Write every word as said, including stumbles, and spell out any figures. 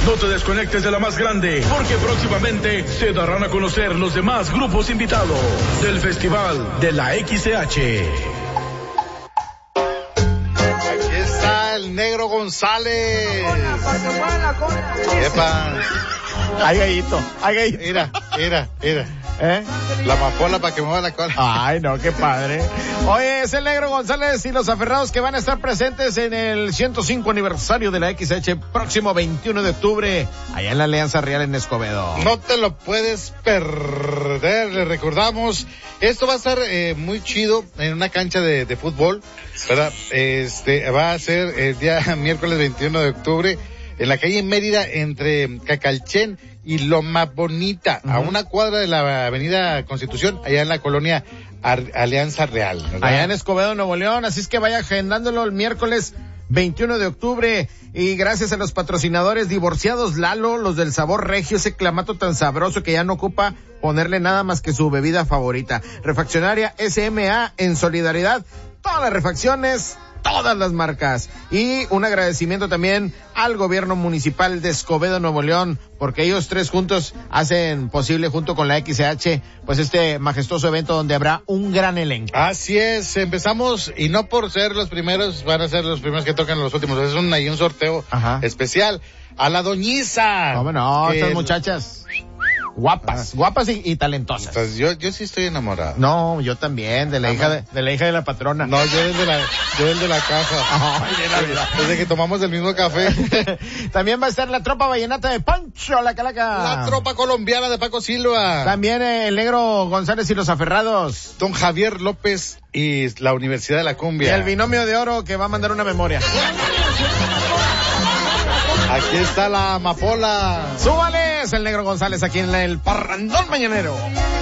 No te desconectes de la más grande, porque próximamente se darán a conocer los demás grupos invitados del Festival de la X C H. Aquí está el Negro González. Epa. Ay, gallito, ay, gallito. Mira, mira, mira. ¿Eh? La amapola para que mueva la cola. Ay, no, qué padre. Oye, es el Negro González y los aferrados que van a estar presentes en el ciento cinco aniversario de la X H próximo veintiuno de octubre, allá en la Alianza Real en Escobedo. No te lo puedes perder, le recordamos. Esto va a estar eh, muy chido en una cancha de, de fútbol, ¿verdad? Este, va a ser el día miércoles veintiuno de octubre en la calle Mérida entre Cacalchen y Loma Bonita, uh-huh. a una cuadra de la avenida Constitución, allá en la colonia Ar- Alianza Real, ¿verdad? Allá en Escobedo, Nuevo León, así es que vaya agendándolo el miércoles veintiuno de octubre, y gracias a los patrocinadores Divorciados Lalo, los del sabor regio, ese clamato tan sabroso que ya no ocupa ponerle nada más que su bebida favorita. Refaccionaria S M A, en solidaridad, todas las refacciones, todas las marcas. Y un agradecimiento también al gobierno municipal de Escobedo, Nuevo León, porque ellos tres juntos hacen posible, junto con la X C H, pues este majestuoso evento donde habrá un gran elenco. Así es, empezamos, y no por ser los primeros, van a ser los primeros que tocan los últimos, es un, hay un sorteo Ajá. especial. A la Doñiza. No, no, que... estas muchachas guapas, ah. guapas y, y talentosas. Pues yo, yo sí estoy enamorado. No, yo también, de la ah, hija de, de la hija de la patrona. No, yo el de la, yo el de la casa. Ay, de la vida. Desde que tomamos el mismo café. También va a estar la tropa vallenata de Pancho la Calaca. La tropa colombiana de Paco Silva. También eh, el Negro González y los aferrados. Don Javier López y la Universidad de la Cumbia. Y el binomio de oro que va a mandar una memoria. Aquí está la amapola. ¡Súbales! El Negro González aquí en el Parrandón Mañanero.